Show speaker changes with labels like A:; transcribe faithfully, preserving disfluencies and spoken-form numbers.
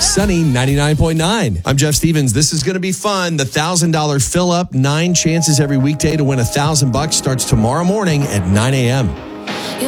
A: Sunny ninety-nine point nine. I'm Jeff Stevens. This is going to be fun. The one thousand dollars fill up, nine chances every weekday to win one thousand bucks starts tomorrow morning at nine a.m.